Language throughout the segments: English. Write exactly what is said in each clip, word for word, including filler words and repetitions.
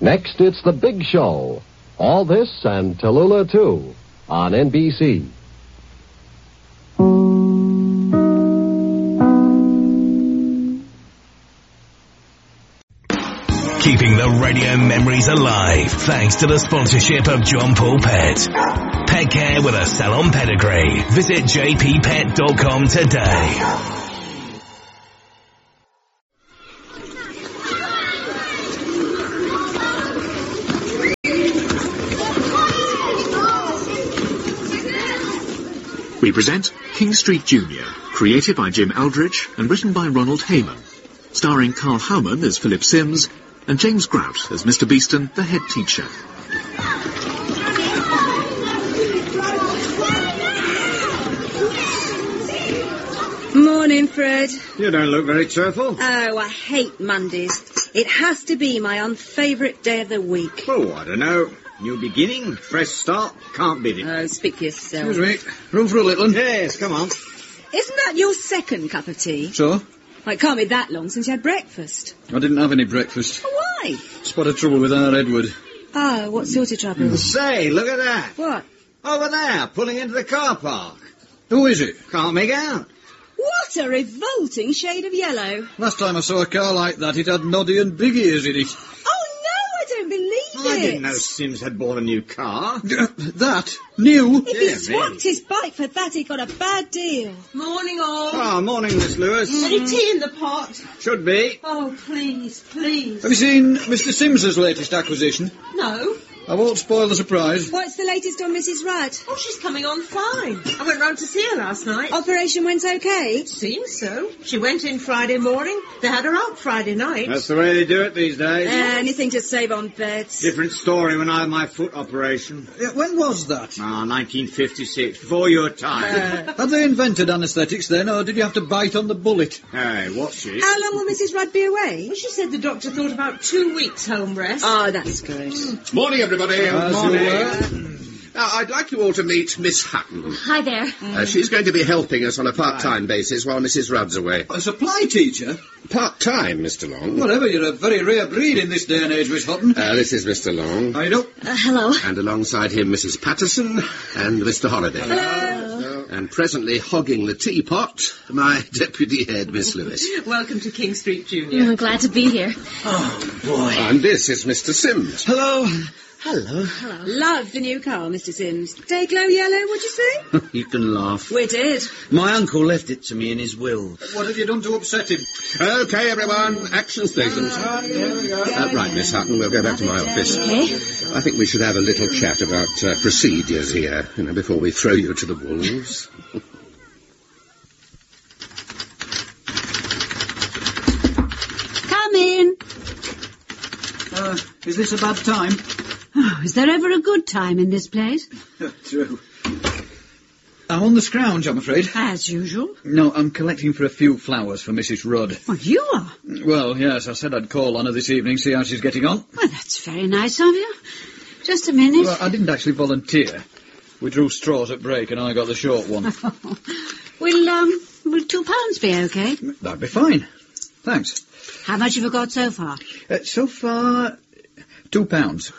Next, it's The Big Show. All this and Tallulah, too, on N B C. Keeping the radio memories alive thanks to the sponsorship of John Paul Pet. Pet care with a salon pedigree. Visit j p pet dot com today. We present King Street Junior, created by Jim Aldrich and written by Ronald Hayman, starring Carl Howman as Philip Sims and James Grout as Mister Beeston, the head teacher. Morning, Fred. You don't look very cheerful. Oh, I hate Mondays. It has to be my unfavourite day of the week. Oh, I don't know. New beginning, fresh start, can't beat it. Oh, speak for yourself. Excuse me, room for a little one? Yes, come on. Isn't that your second cup of tea? So? Well, it can't be that long since you had breakfast. I didn't have any breakfast. Why? Spot of trouble with our Edward. Oh, what sort of trouble? Say, look at that. What? Over there, pulling into the car park. Who is it? Can't make out. What a revolting shade of yellow. Last time I saw a car like that, it had Noddy and Big Ears in it. Oh, no, I don't believe I it. didn't know Sims had bought a new car. Uh, that? New? If he swapped his bike for that, he got a bad deal. Morning, all. Oh, morning, Miss Lewis. Any tea in the pot? Should be. Oh, please, please. Have you seen Mister Sims's latest acquisition? No. I won't spoil the surprise. What's the latest on Missus Rudd? Oh, she's coming on fine. I went round to see her last night. Operation went okay? Seems so. She went in Friday morning. They had her out Friday night. That's the way they do it these days. Anything to save on beds. Different story when I had my foot operation. Yeah, when was that? Ah, nineteen fifty-six, before your time. Uh, have they invented anaesthetics then, or did you have to bite on the bullet? Hey, what's it? How long will Missus Rudd be away? Well, she said the doctor thought about two weeks home rest. Oh, that's good. Morning, everybody. As morning. you were. Now, I'd like you all to meet Miss Hutton. Hi there. Uh, she's going to be helping us on a part-time basis while Missus Rudd's away. A supply teacher? Part-time, Mister Long. Whatever, you're a very rare breed in this day and age, Miss Hutton. Uh, this is Mister Long. How you do? Uh, hello. And alongside him, Missus Patterson and Mister Holliday. Hello. And presently hogging the teapot, my deputy head, Miss Lewis. Welcome to King Street Junior. I'm glad to be here. Oh, boy. And this is Mister Sims. Hello. Hello. Hello. Love the new car, Mister Sims. Day glow yellow, what'd you say? You can laugh. We did. My uncle left it to me in his will. What have you done to upset him? Okay, everyone, action stations. Uh, right, Miss Hutton, we'll go back to my office. Okay. I think we should have a little chat about uh, procedures here, you know, before we throw you to the wolves. Come in. Uh, is this a bad time? Oh, is there ever a good time in this place? True. I'm on the scrounge, I'm afraid. As usual. No, I'm collecting for a few flowers for Missus Rudd. Well, you are. Well, yes, I said I'd call on her this evening, see how she's getting on. Well, that's very nice of you. Just a minute. Well, I didn't actually volunteer. We drew straws at break and I got the short one. will, um, will two pounds be okay? That'd be fine. Thanks. How much have you got so far? Uh, so far, two pounds.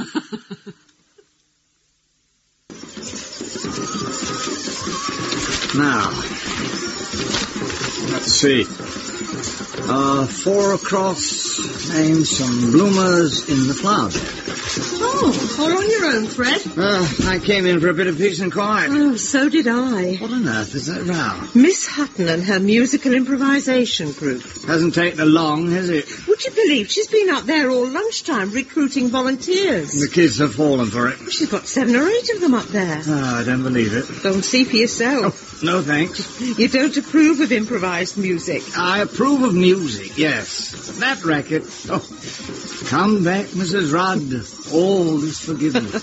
Now, let's see. Uh, four across and some bloomers in the flower bed. Oh, all on your own, Fred? Uh, I came in for a bit of peace and quiet. Oh, so did I. What on earth is that row? Miss Hutton and her musical improvisation group. Hasn't taken long, has it? Would you believe she's been out there all lunchtime recruiting volunteers? The kids have fallen for it. She's got seven or eight of them up there. Oh, I don't believe it. Go and see for yourself. Oh, no thanks. You don't approve of improvised music? I approve of music, yes. That record. Oh, come back, Missus Rudd. All is forgiveness.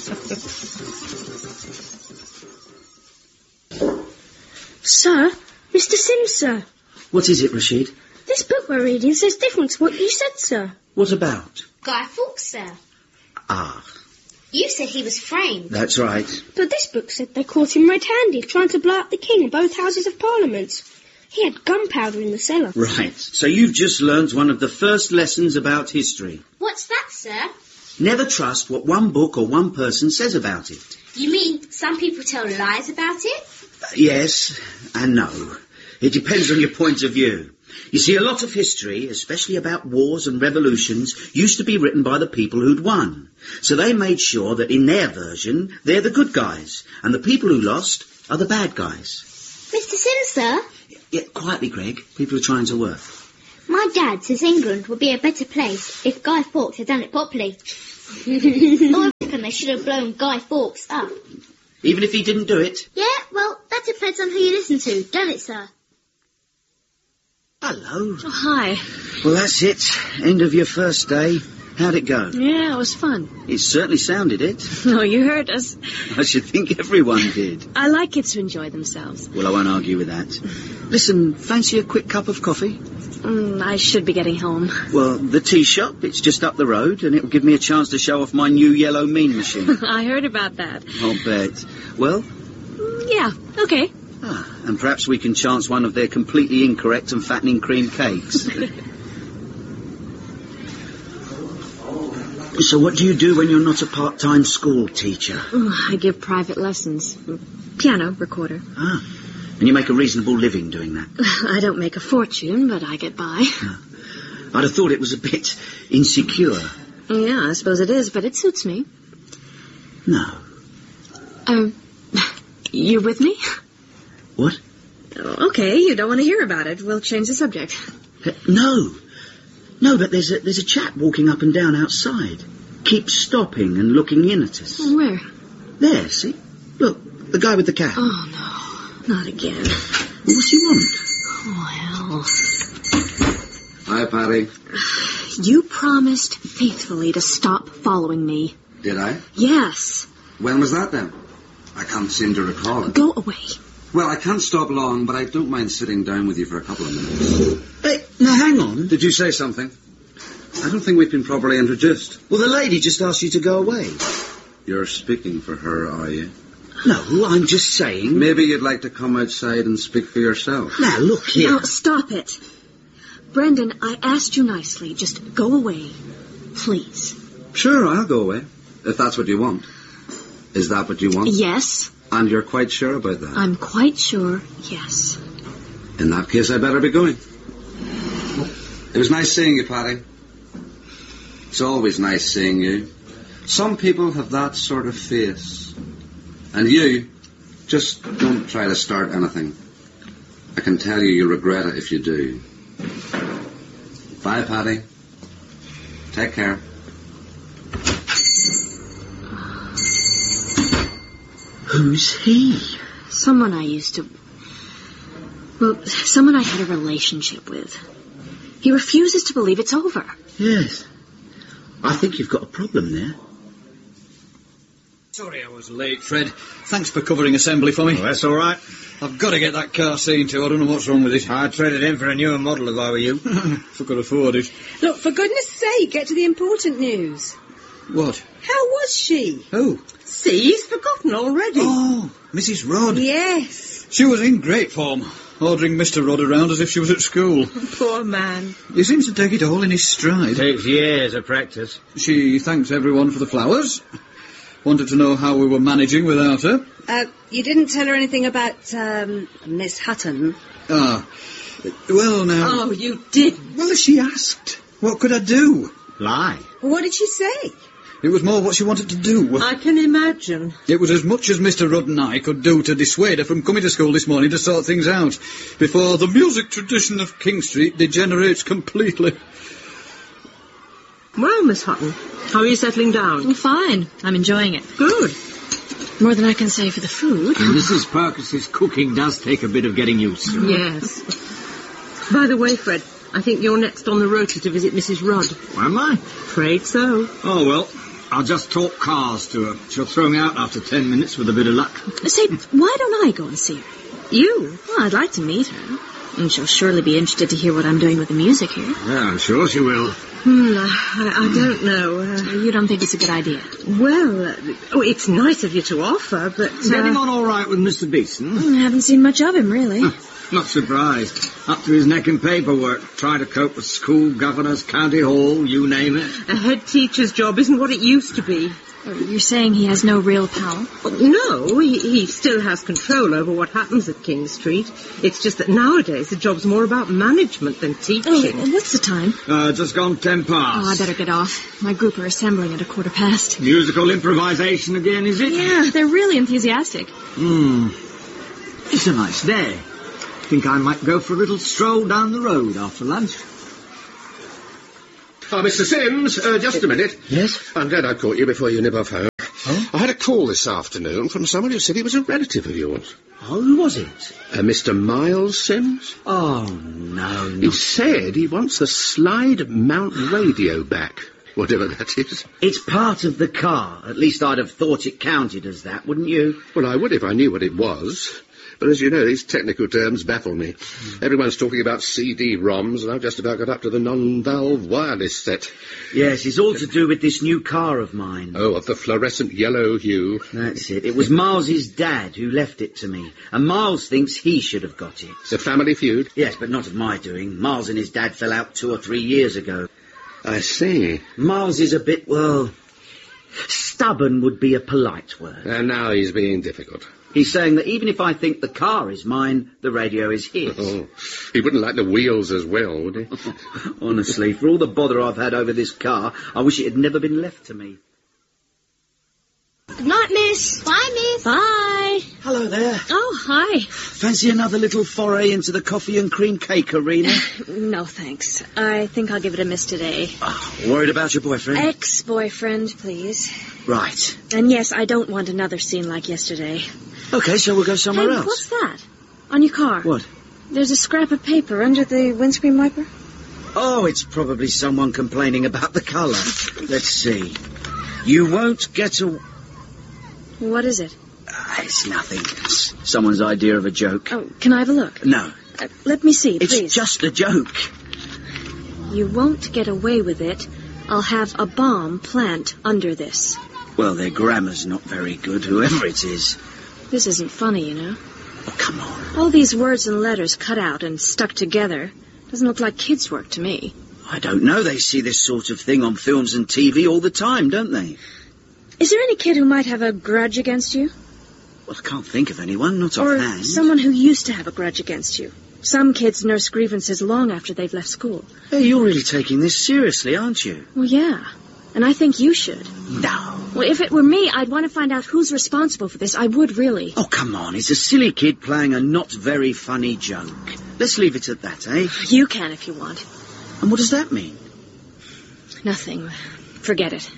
Sir, Mister Sims, sir. What is it, Rashid? This book we're reading says different to what you said, sir. What about? Guy Fawkes, sir. Ah, You said he was framed. that's right. But this book said they caught him red-handed trying to blow up the king in both houses of Parliament. He had gunpowder in the cellar. Right. So you've just learnt one of the first lessons about history. What's that, sir? Never trust what one book or one person says about it. You mean some people tell lies about it? Uh, yes and no. It depends on your point of view. You see, a lot of history, especially about wars and revolutions, used to be written by the people who'd won. So they made sure that in their version, they're the good guys, and the people who lost are the bad guys. Mister Sims, sir? Yeah, quietly, Greg. People are trying to work. My dad says England would be a better place if Guy Fawkes had done it properly. I reckon they should have blown Guy Fawkes up. Even if he didn't do it? Yeah, well, that depends on who you listen to, don't it, sir? Hello. Oh, hi. Well, that's it. End of your first day. How'd it go? Yeah, it was fun. It certainly sounded it. No, you heard us. I should think everyone did. I like kids to enjoy themselves. Well, I won't argue with that. Listen, fancy a quick cup of coffee? Mm, I should be getting home. Well, the tea shop, it's just up the road, and it'll give me a chance to show off my new yellow mean machine. I heard about that. I'll bet. Well? Mm, yeah, okay. Ah, and perhaps we can chance one of their completely incorrect and fattening cream cakes. So what do you do when you're not a part-time school teacher? Oh, I give private lessons. Piano recorder. Ah, and you make a reasonable living doing that? I don't make a fortune, but I get by. Ah. I'd have thought it was a bit insecure. Yeah, I suppose it is, but it suits me. No. Um, you with me? What? Okay, you don't want to hear about it. We'll change the subject. Uh, no. No, but there's a, there's a chap walking up and down outside. Keeps stopping and looking in at us. Where? There, see? Look, the guy with the cap. Oh, no. Not again. What's he want? Oh, hell. Hi, Patty. You promised faithfully to stop following me. Did I? Yes. When was that, then? I can't seem to recall it. Go away. Well, I can't stop long, but I don't mind sitting down with you for a couple of minutes. Hey, now hang on. Did you say something? I don't think we've been properly introduced. Well, the lady just asked you to go away. You're speaking for her, are you? No, I'm just saying... Maybe you'd like to come outside and speak for yourself. Now, look here. Now, stop it. Brendan, I asked you nicely. Just go away. Please. Sure, I'll go away. If that's what you want. Is that what you want? Yes. And you're quite sure about that? I'm quite sure, yes. In that case, I better be going. It was nice seeing you, Patty. It's always nice seeing you. Some people have that sort of face. And you, just don't try to start anything. I can tell you you'll regret it if you do. Bye, Patty. Take care. Who's he? Someone I used to... Well, someone I had a relationship with. He refuses to believe it's over. Yes. I think you've got a problem there. Sorry I was late, Fred. Thanks for covering assembly for me. Oh, that's all right. I've got to get that car seen to. I don't know what's wrong with it. I'd trade it in for a newer model if I were you. If I could afford it. Look, for goodness sake, get to the important news. What? How was she? Who? See, he's forgotten already. Oh, Missus Rodd. Yes. She was in great form, ordering Mister Rodd around as if she was at school. Poor man. He seems to take it all in his stride. Takes years of practice. She thanks everyone for the flowers. Wanted to know how we were managing without her. Uh, you didn't tell her anything about, um, Miss Hutton? Ah. Well, now... Oh, you did. Well, she asked. What could I do? Lie. What did she say? It was more what she wanted to do. I can imagine. It was as much as Mister Rudd and I could do to dissuade her from coming to school this morning to sort things out, before the music tradition of King Street degenerates completely. Well, Miss Hutton, how are you settling down? Fine. I'm enjoying it. Good. More than I can say for the food. Missus Perkis's cooking does take a bit of getting used to. Yes. By the way, Fred, I think you're next on the rota to visit Missus Rudd. Am I? Afraid so. Oh, well, I'll just talk cars to her. She'll throw me out after ten minutes with a bit of luck. Say, why don't I go and see her? You? Well, I'd like to meet her. And she'll surely be interested to hear what I'm doing with the music here. Yeah, I'm sure she will. Hmm, I, I don't know. Uh, you don't think it's a good idea? Well, uh, oh, it's nice of you to offer, but... Uh, Getting on all right with Mister Beeson? I haven't seen much of him, really. Not surprised. Up to his neck in paperwork, trying to cope with school, governors, county hall, you name it. A head teacher's job isn't what it used to be. You're saying he has no real power? Well, no, he, he still has control over what happens at King Street. It's just that nowadays the job's more about management than teaching. Oh, what's the time? Uh, just gone ten past. Oh, I better get off. My group are assembling at a quarter past. Musical improvisation again, is it? Yeah, they're really enthusiastic. Hmm. It's a nice day. Think I might go for a little stroll down the road after lunch. Oh, Mister Sims, uh, just a minute. Yes? I'm glad I caught you before you nip off home. Oh? I had a call this afternoon from someone who said he was a relative of yours. Oh, who was it? Uh, Mister Miles Sims? Oh, no, no. He said he wants the slide mount radio back, whatever that is. It's part of the car. At least I'd have thought it counted as that, wouldn't you? Well, I would if I knew what it was. But as you know, these technical terms baffle me. Mm. Everyone's talking about C D ROMs, and I've just about got up to the non-valve wireless set. Yes, it's all to do with this new car of mine. Oh, of the fluorescent yellow hue. That's it. It was Miles's dad who left it to me, and Miles thinks he should have got it. It's a family feud? Yes, but not of my doing. Miles and his dad fell out two or three years ago. I see. Miles is a bit, well, stubborn would be a polite word. And now he's being difficult. He's saying that even if I think the car is mine, the radio is his. Oh, he wouldn't like the wheels as well, would he? Honestly, for all the bother I've had over this car, I wish it had never been left to me. Good night, miss. Bye, miss. Bye. Hello there. Oh, hi. Fancy another little foray into the coffee and cream cake arena? No, thanks. I think I'll give it a miss today. Oh, worried about your boyfriend? Ex-boyfriend, please. Right. And yes, I don't want another scene like yesterday. Okay, so we'll go somewhere hey, else. What's that? On your car? What? There's a scrap of paper under the windscreen wiper. Oh, it's probably someone complaining about the colour. Let's see. You won't get a... What is it? Uh, it's nothing. It's someone's idea of a joke. Oh, can I have a look? No. Uh, let me see, it's please. It's just a joke. You won't get away with it. I'll have a bomb plant under this. Well, their grammar's not very good, whoever it is. This isn't funny, you know. Oh, come on. All these words and letters cut out and stuck together. Doesn't look like kids' work to me. I don't know. They see this sort of thing on films and T V all the time, don't they? Is there any kid who might have a grudge against you? Well, I can't think of anyone, not or offhand. Or someone who used to have a grudge against you. Some kids nurse grievances long after they've left school. Hey, you're really taking this seriously, aren't you? Well, yeah. And I think you should. No. Well, if it were me, I'd want to find out who's responsible for this. I would, really. Oh, come on. It's a silly kid playing a not very funny joke. Let's leave it at that, eh? You can if you want. And what does that mean? Nothing. Forget it.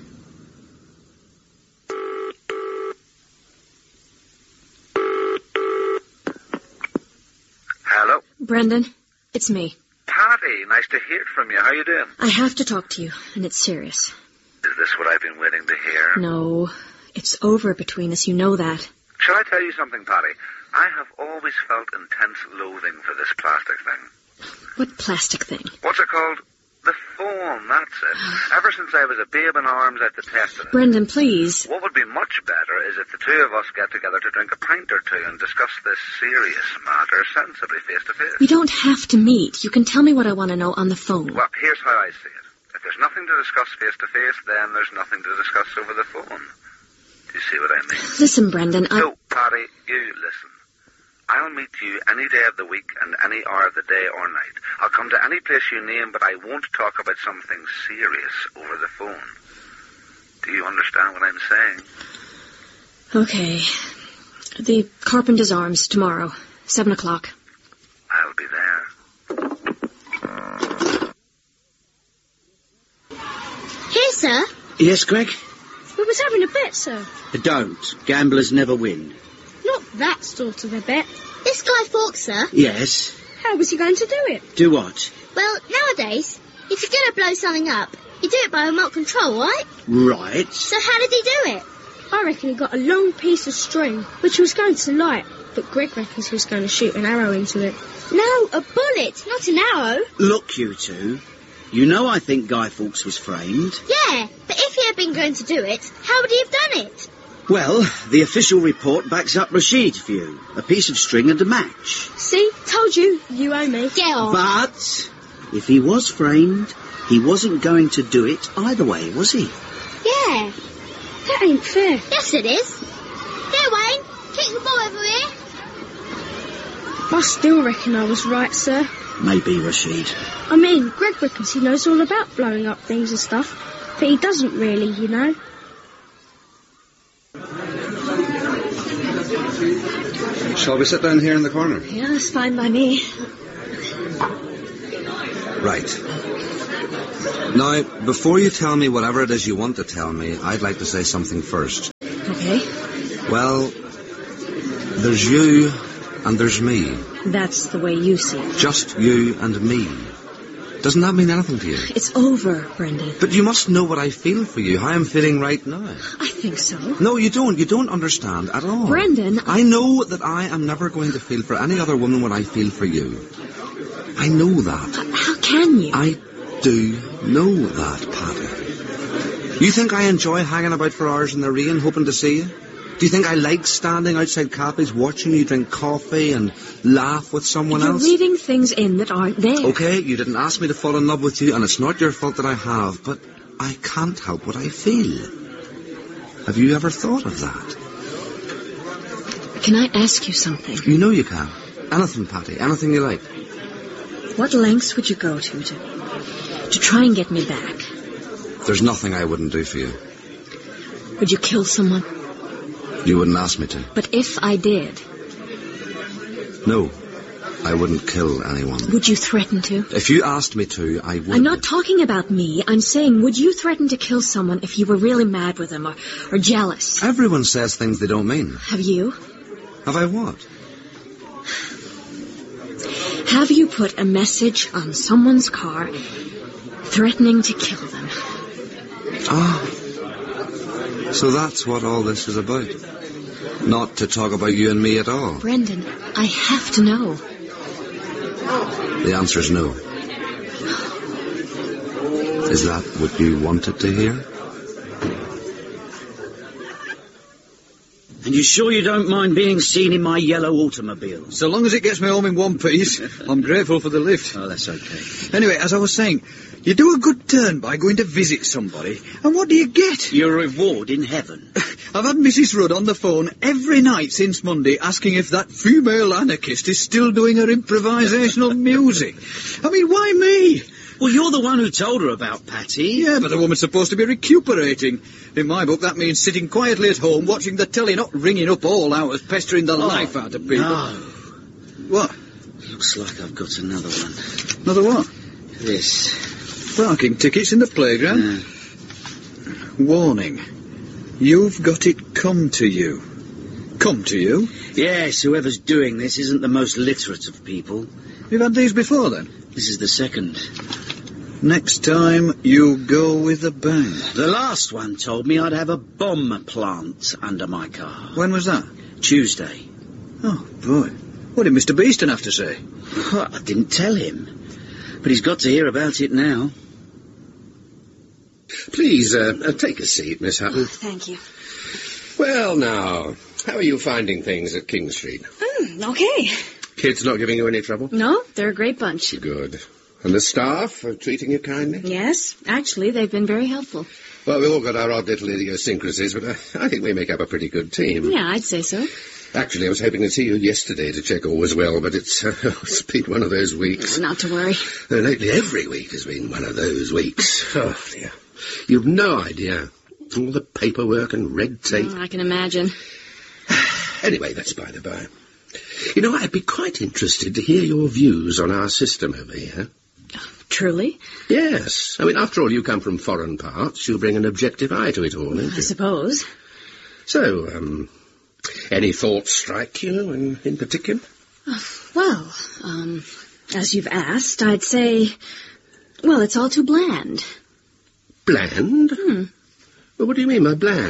Hello? Brendan, it's me. Patty, nice to hear from you. How you doing? I have to talk to you, and it's serious. Is this what I've been waiting to hear? No. It's over between us, you know that. Shall I tell you something, Patty? I have always felt intense loathing for this plastic thing. What plastic thing? What's it called? The phone, that's it. Ever since I was a babe in arms at the test of it. Brendan, please. What would be much better is if the two of us get together to drink a pint or two and discuss this serious matter sensibly face to face. We don't have to meet. You can tell me what I want to know on the phone. Well, here's how I see it. If there's nothing to discuss face to face, then there's nothing to discuss over the phone. Do you see what I mean? Listen, Brendan, I... No, Patty, you listen. I'll meet you any day of the week and any hour of the day or night. I'll come to any place you name, but I won't talk about something serious over the phone. Do you understand what I'm saying? Okay. The Carpenter's Arms, tomorrow, seven o'clock. I'll be there. Here, sir. Yes, Greg? We was having a bet, sir. Don't. Gamblers never win. Not that sort of a bet. This Guy Fawkes, sir. Yes. How was he going to do it? Do what? Well, nowadays, if you're going to blow something up, you do it by remote control, right? Right. So how did he do it? I reckon he got a long piece of string, which he was going to light, but Greg reckons he was going to shoot an arrow into it. No, a bullet, not an arrow. Look, you two. You know I think Guy Fawkes was framed. Yeah, but if he had been going to do it, how would he have done it? Well, the official report backs up Rashid's view. A piece of string and a match. See? Told you. You owe me. Get on. But if he was framed, he wasn't going to do it either way, was he? Yeah. That ain't fair. Yes, it is. Here, Wayne. Kick the ball over here. I still reckon I was right, sir. Maybe, Rashid. I mean, Greg reckons he knows all about blowing up things and stuff, but he doesn't really, you know. Shall we sit down here in the corner? Yeah, that's fine by me. Right. Now, before you tell me whatever it is you want to tell me, I'd like to say something first. Okay. Well, there's you and there's me. That's the way you see it. Just you and me. Doesn't that mean anything to you? It's over, Brendan. But you must know what I feel for you, how I'm feeling right now. I think so. No, you don't. You don't understand at all. Brendan, I... I know that I am never going to feel for any other woman what I feel for you. I know that. Uh, how can you? I do know that, Paddy. You think I enjoy hanging about for hours in the rain, hoping to see you? Do you think I like standing outside cafes watching you drink coffee and laugh with someone You're else? You're reading things in that aren't there. Okay, you didn't ask me to fall in love with you, and it's not your fault that I have, but I can't help what I feel. Have you ever thought of that? Can I ask you something? You know you can. Anything, Patty, anything you like. What lengths would you go to to, to try and get me back? There's nothing I wouldn't do for you. Would you kill someone? You wouldn't ask me to. But if I did? No, I wouldn't kill anyone. Would you threaten to? If you asked me to, I would. I'm not talking about me. I'm saying, would you threaten to kill someone if you were really mad with them or, or jealous? Everyone says things they don't mean. Have you? Have I what? Have you put a message on someone's car threatening to kill them? Ah. So that's what all this is about. Not to talk about you and me at all. Brendan, I have to know. The answer's no. Is that what you wanted to hear? And you sure you don't mind being seen in my yellow automobile? So long as it gets me home in one piece, I'm grateful for the lift. Oh, that's okay. Anyway, as I was saying, you do a good turn by going to visit somebody, and what do you get? Your reward in heaven. I've had Missus Rudd on the phone every night since Monday asking if that female anarchist is still doing her improvisational music. I mean, why me? Well, you're the one who told her about Patty. Yeah, but the woman's supposed to be recuperating. In my book, that means sitting quietly at home, watching the telly, not ringing up all hours, pestering the oh, life out of people. No. What? Looks like I've got another one. Another what? This. Parking tickets in the playground? Yeah. Warning. You've got it come to you. Come to you? Yes, whoever's doing this isn't the most literate of people. You've had these before, then? This is the second. Next time, you go with a bang. The last one told me I'd have a bomb plant under my car. When was that? Tuesday. Oh, boy. What did Mister Beeston have to say? Well, I didn't tell him. But he's got to hear about it now. Please, uh, uh, take a seat, Miss Hutton. Oh, thank you. Well, now, how are you finding things at King Street? Mm, okay. Kids not giving you any trouble? No, they're a great bunch. Good. And the staff are treating you kindly? Yes, actually, they've been very helpful. Well, we've all got our odd little idiosyncrasies, but uh, I think we make up a pretty good team. Yeah, I'd say so. Actually, I was hoping to see you yesterday to check all was well, but it's, uh, it's been one of those weeks. Not to worry. Uh, lately, every week has been one of those weeks. Oh, dear. You've no idea. All the paperwork and red tape. Oh, I can imagine. Anyway, that's by the by. You know, I'd be quite interested to hear your views on our system over here. Truly? Yes. I mean, after all, you come from foreign parts. You bring an objective eye to it all, don't you? I suppose. So, um, any thoughts strike you in, in particular? Uh, well, um, as you've asked, I'd say, well, it's all too bland. Bland? Hmm. Well, what do you mean by bland?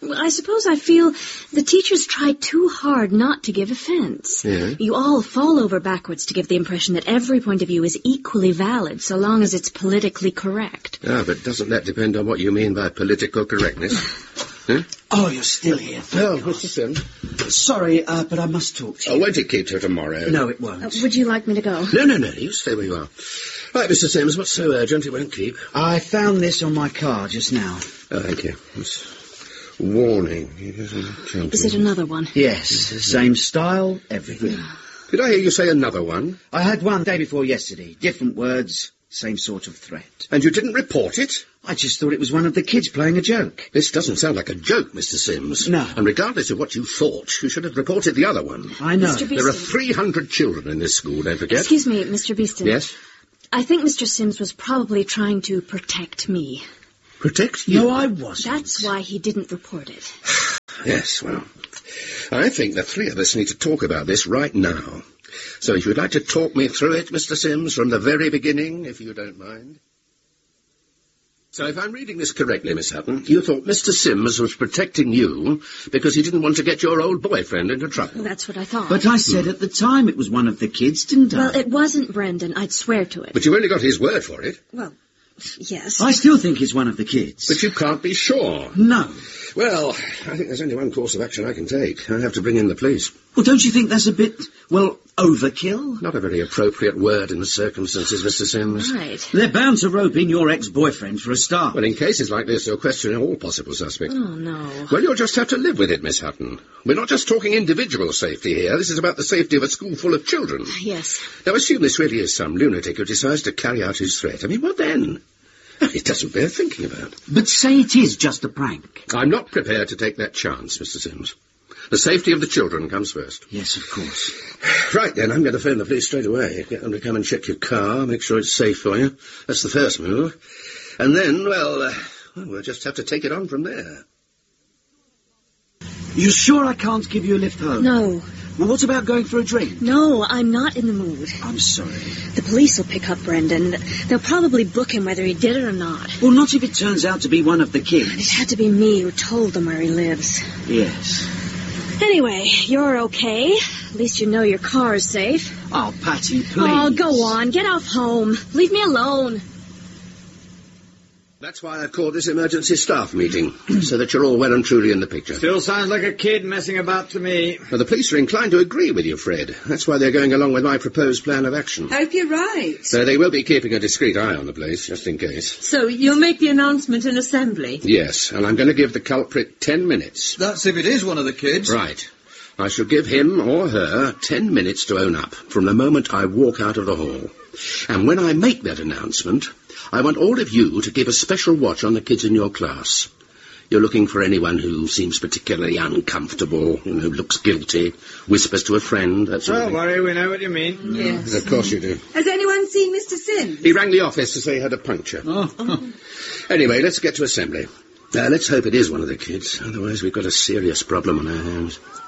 Well, I suppose I feel the teachers tried too hard not to give offence. Yeah? You all fall over backwards to give the impression that every point of view is equally valid so long as it's politically correct. Ah, but doesn't that depend on what you mean by political correctness? Huh? Oh, you're still here. Oh, Mister Sims. Sorry, uh, but I must talk to you. Oh, won't it keep till tomorrow? No, it won't. Uh, would you like me to go? No, no, no. You stay where you are. Right, Mister Sims, what's so urgent it won't keep? I found this on my car just now. Oh, thank you. It's warning. Is it another one? Yes, same style, everything. Did I hear you say another one? I had one day before yesterday. Different words, same sort of threat. And you didn't report it? I just thought it was one of the kids playing a joke. This doesn't sound like a joke, Mister Sims. No. And regardless of what you thought, you should have reported the other one. I know. Mister There are three hundred children in this school, don't forget. Excuse me, Mister Beeston. Yes? I think Mister Sims was probably trying to protect me. Protect you? No, I wasn't. That's why he didn't report it. Yes, well, I think the three of us need to talk about this right now. So if you'd like to talk me through it, Mister Sims, from the very beginning, if you don't mind. So if I'm reading this correctly, Miss Hutton, you thought Mister Sims was protecting you because he didn't want to get your old boyfriend into trouble. Well, that's what I thought. But I said at the time it was one of the kids, didn't I? Well, it wasn't Brendan. I'd swear to it. But you only got his word for it. Well, yes. I still think it's one of the kids. But you can't be sure. No. Well, I think there's only one course of action I can take. I have to bring in the police. Well, don't you think that's a bit, well, overkill? Not a very appropriate word in the circumstances, Mister Sims. Right. They're bound to rope in your ex-boyfriend for a start. Well, in cases like this, you're questioning all possible suspects. Oh, no. Well, you'll just have to live with it, Miss Hutton. We're not just talking individual safety here. This is about the safety of a school full of children. Yes. Now, assume this really is some lunatic who decides to carry out his threat. I mean, what then? It doesn't bear thinking about. But say it is just a prank. I'm not prepared to take that chance, Mister Sims. The safety of the children comes first. Yes, of course. Right, then, I'm going to phone the police straight away. Get them to come and check your car, make sure it's safe for you. That's the first move. And then, well, uh, well we'll just have to take it on from there. You sure I can't give you a lift home? No. Well, what about going for a drink? No, I'm not in the mood. I'm sorry. The police will pick up Brendan. They'll probably book him whether he did it or not. Well, not if it turns out to be one of the kids. It had to be me who told them where he lives. Yes. Anyway, you're okay. At least you know your car is safe. Oh, Patty, please. Oh, go on. Get off home. Leave me alone. That's why I've called this emergency staff meeting, so that you're all well and truly in the picture. Still sounds like a kid messing about to me. Well, the police are inclined to agree with you, Fred. That's why they're going along with my proposed plan of action. Hope you're right. So they will be keeping a discreet eye on the place, just in case. So you'll make the announcement in assembly? Yes, and I'm going to give the culprit ten minutes. That's if it is one of the kids. Right. I shall give him or her ten minutes to own up from the moment I walk out of the hall. And when I make that announcement, I want all of you to keep a special watch on the kids in your class. You're looking for anyone who seems particularly uncomfortable, you know, looks guilty, whispers to a friend, that sort of Don't thing. worry, we know what you mean. Yes. Of course you do. Has anyone seen Mister Sims? He rang the office to say he had a puncture. Oh. Anyway, let's get to assembly. Uh, let's hope it is one of the kids, otherwise we've got a serious problem on our hands.